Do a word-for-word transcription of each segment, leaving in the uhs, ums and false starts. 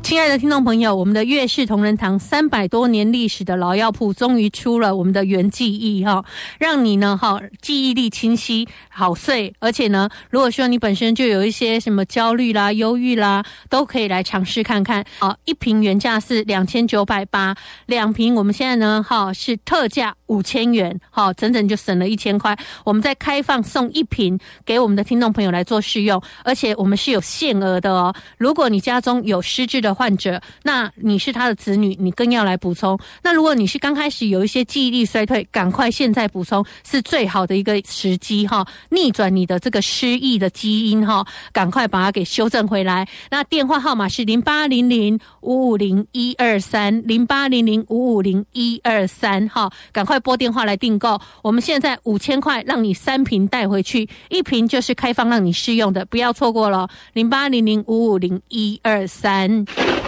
亲爱的听众朋友，我们的乐视同仁堂三百多年历史的老药铺终于出了我们的原记忆哈，让你呢哈记忆力清晰好睡，而且呢，如果说你本身就有一些什么焦虑啦、忧郁啦，都可以来尝试看看啊。一瓶原价是两千九百八，两瓶我们现在呢哈是特价五千元，哈，整整就省了一千块。我们再开放送一瓶给我们的听众朋友来做试用，而且我们是有限额的哦。如果你家中有失智的患者，那你是他的子女，你更要来补充。那如果你是刚开始有一些记忆力衰退，赶快现在补充是最好的一个时机哈，逆转你的这个失忆的基因哈，赶快把它给修正回来。那电话号码是零八零零五五零一二三零八零零五五零一二三哈，赶快拨电话来订购。我们现在五千块让你三瓶带回去，一瓶就是开放让你试用的，不要错过了。零八零零五五零一二三。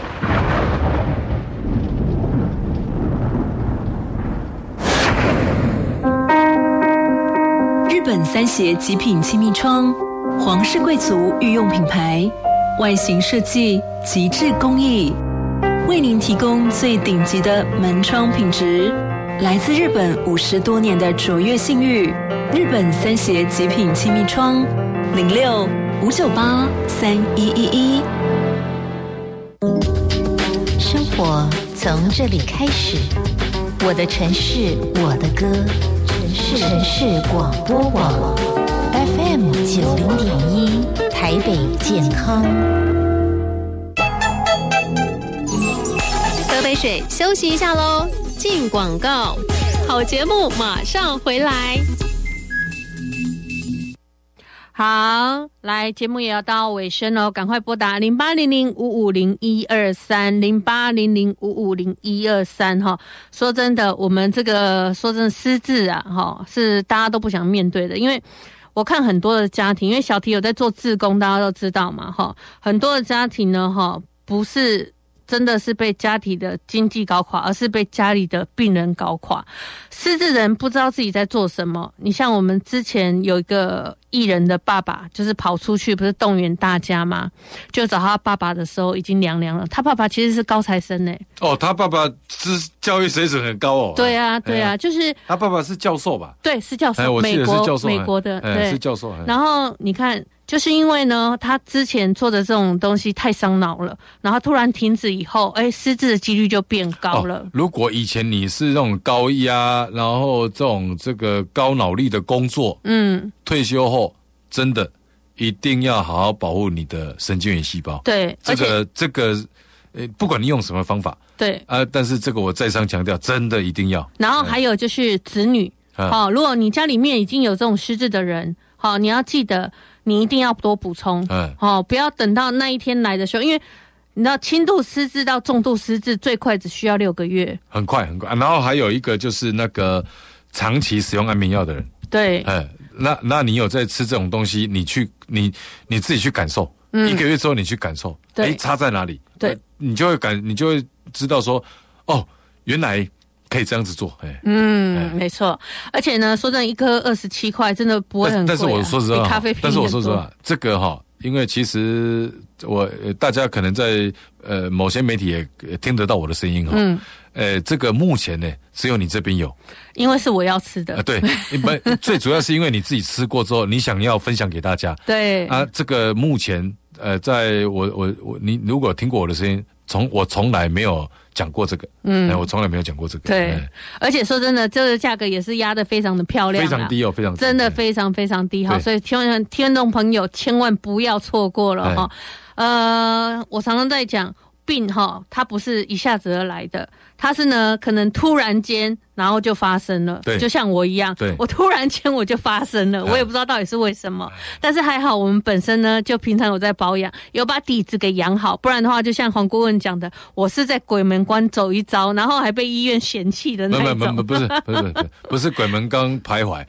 日本三协极品气密窗，皇室贵族御用品牌，外形设计极致工艺，为您提供最顶级的门窗品质。来自日本五十多年的卓越信誉，日本三协极品气密窗，零六五九八三一一一。 生活从这里开始，我的城市，我的歌，城市城市广播网 F M 九零点一，台北健康。 喝杯水，休息一下喽。进广告，好节目马上回来。 好，来节目也要到尾声了，赶快拨打零八零零五五零一二三零八零零五五零一二三哈。说真的，我们这个说真的失智啊，哈，是大家都不想面对的，因为我看很多的家庭，因为小提有在做志工，大家都知道嘛，哈，很多的家庭呢，哈，不是真的是被家庭的经济搞垮，而是被家里的病人搞垮。失智人不知道自己在做什么。你像我们之前有一个艺人的爸爸，就是跑出去不是动员大家吗？就找他爸爸的时候已经凉凉了。他爸爸其实是高材生呢。 哦，他爸爸是教育水准很高哦。 对啊，对啊， 哎、 就是他爸爸是教授吧？ 对，是教授， 哎、我记得是教授， 美国美国的， 哎、 对， 是教授。 然后你看。就是因为呢，他之前做的这种东西太伤脑了，然后突然停止以后，哎，失智的几率就变高了。 哦、如果以前你是那种高压，然后这种这个高脑力的工作，嗯，退休后真的一定要好好保护你的神经元细胞。 对， 这个这个，呃，不管你用什么方法， 对啊，但是这个我再三强调，真的一定要。 然后还有就是子女，好、嗯哦，如果你家里面已经有这种失智的人，好、哦，你要记得。你一定要多补充，嗯，哦，不要等到那一天来的时候，因为你知道轻度失智到重度失智最快只需要六个月， 很快很快。然后还有一个就是那个长期使用安眠药的人， 对， 哎，那那你有在吃这种东西，你去你你自己去感受，嗯，一个月之后你去感受，哎，差在哪里？ 对， 你就会感，你就会知道说，哦，原来。可以这样子做，哎， 嗯，哎、没错，而且呢，说真的，一颗二十七块，真的不会很贵、啊。 但是我说实话， 比咖啡便宜很多。 但是我说实话，这个哈，因为其实我大家可能在呃某些媒体也听得到我的声音哈，嗯，呃，这个目前呢，只有你这边有， 因为是我要吃的， 啊、呃，对，最主要是因为你自己吃过之后，你想要分享给大家， 对啊，这个目前呃，在我我我，你如果听过我的声音，从我从来没有。讲过这个，嗯，我从来没有讲过这个， 对，而且说真的，这个价格也是压得非常的漂亮， 非常低哦，非常低真的非常非常低哈，所以听众听众朋友千万不要错过了哈。呃，我常常在讲病哈，它不是一下子而来的，它是呢可能突然间然后就发生了， 对， 就像我一样， 对， 我突然间我就发生了，我也不知道到底是为什么，但是还好我们本身呢就平常有在保养，有把底子给养好，不然的话就像黄顾问讲的，我是在鬼门关走一遭，然后还被医院嫌弃的那种。 不不不不是不是不是不是鬼门关徘徊。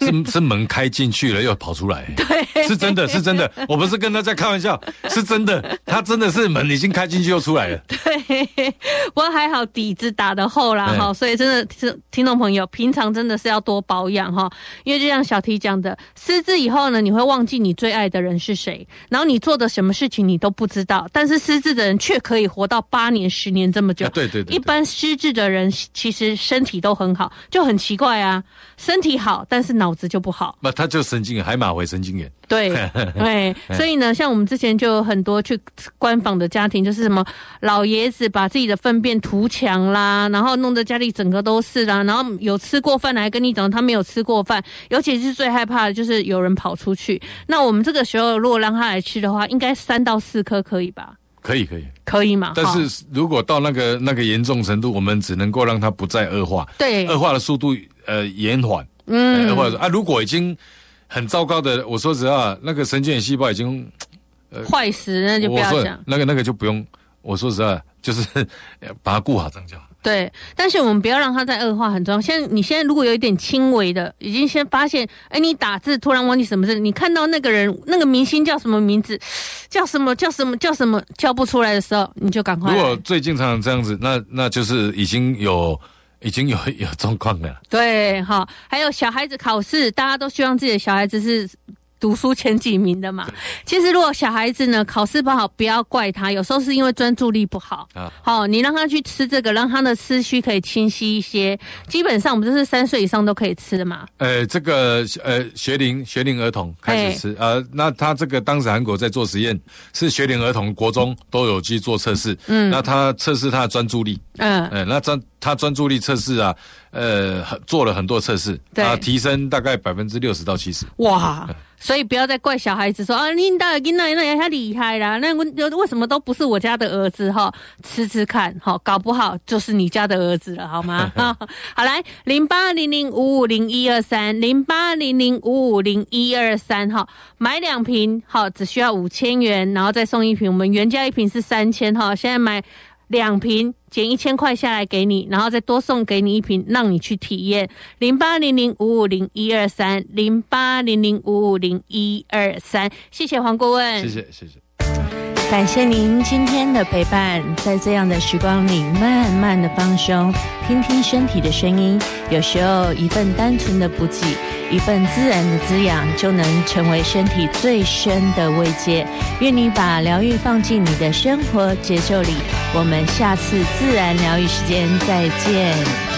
是是门开进去了又跑出来， 对， 是真的是真的，我不是跟大家开玩笑，是真的，他真的是门已经开进去又出来了。 对，不过还好底子打得厚啦哈，所以真的是听众朋友平常真的是要多保养哈，因为就像小T讲的，失智以后呢，你会忘记你最爱的人是谁，然后你做的什么事情你都不知道，但是失智的人却可以活到八年、十年这么久。 啊、对, 对, 对对， 一般失智的人其实身体都很好，就很奇怪啊，身体好，但是脑子就不好。 那他就神经海马回神经炎。 对对，所以呢，像我们之前就有很多去观访的家庭，就是什么老爷子把自己的粪便涂墙啦，然后弄得家里整个都是啦，然后有吃过饭来跟你讲他没有吃过饭，尤其是最害怕的就是有人跑出去。那我们这个时候如果让他来吃的话，应该三到四颗可以吧？ 可以可以可以嘛？ 但是如果到那个那个严重程度，我们只能够让它不再恶化，对，恶化的速度呃延缓，嗯，恶化啊，如果已经很糟糕的，我说实话，那个神经元细胞已经呃坏死，那就不要讲， 那个那个就不用，我说实话，就是把它顾好这样就好。 对，但是我们不要让它再恶化，很重要。现在你现在如果有一点轻微的，已经先发现，哎，你打字突然忘记什么字，你看到那个人那个明星叫什么名字，叫什么叫什么叫什么叫不出来的时候，你就赶快来。 如果最近常常这样子，那那就是已经有已经有有状况了。 对，哈，还有小孩子考试，大家都希望自己的小孩子是读书前几名的嘛。其实如果小孩子呢考试不好，不要怪他，有时候是因为专注力不好。啊，好，你让他去吃这个，让他的思绪可以清晰一些。基本上我们这是三岁以上都可以吃的嘛。 呃，这个呃学龄学龄儿童开始吃，呃，那他这个当时韩国在做实验，是学龄儿童国中都有去做测试。嗯，那他测试他的专注力。嗯，呃，那专他专注力测试啊，呃，做了很多测试，啊，提升大概百分之六十到七十。 哇！所以不要再怪小孩子说啊，你大囡仔那也太厉害啦，那为什么都不是我家的儿子哈？吃吃看哈，搞不好就是你家的儿子了，好吗？好，来零八零零五五零一二三零八零零五五零一二三哈，买两瓶好，只需要五千元，然后再送一瓶，我们原价一瓶是三千哈，现在买两瓶减一千块下来给你，然后再多送给你一瓶，让你去体验。零八零零五五零一二三，零八零零五五零一二三。谢谢黄顾问， 谢谢谢谢。 感谢您今天的陪伴，在这样的时光里，慢慢的放松，听听身体的声音。有时候一份单纯的补给，一份自然的滋养，就能成为身体最深的慰藉。愿你把疗愈放进你的生活节奏里。我们下次自然疗愈时间再见。